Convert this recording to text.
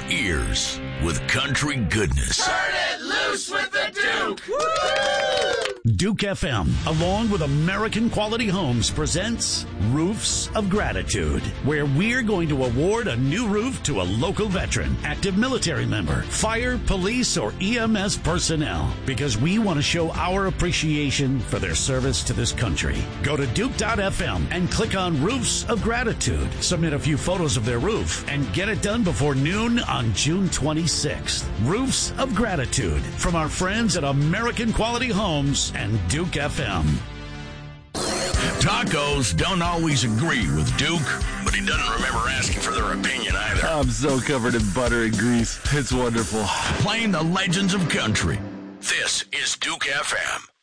ears with country goodness. Turn it loose with the Duke! Duke FM, along with American Quality Homes, presents Roofs of Gratitude, where we're going to award a new roof to a local veteran, active military member, fire, police, or EMS personnel, because we want to show our appreciation for their service to this country. Go to Duke.fm and click on Roofs of Gratitude. Submit a few photos of their roof and get it done before noon on June 26th. Roofs of Gratitude from our friends at American Quality Homes and Duke FM. Tacos don't always agree with Duke, but he doesn't remember asking for their opinion either. I'm so covered in butter and grease. It's wonderful. Playing the legends of country. This is Duke FM.